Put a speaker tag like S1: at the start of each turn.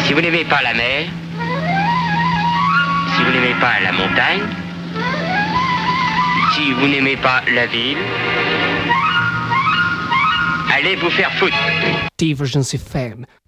S1: Si vous n'aimez pas la mer, si vous n'aimez pas la montagne, si vous n'aimez pas la ville, allez vous faire foutre.
S2: Divergence FM,